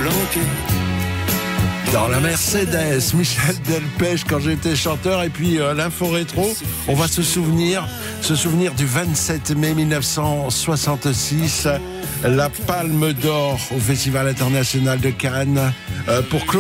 planqué. Dans la Mercedes, Michel Delpech quand j'étais chanteur. Et puis l'info rétro, on va se souvenir du 27 mai 1966, la Palme d'Or au Festival international de Cannes pour Claude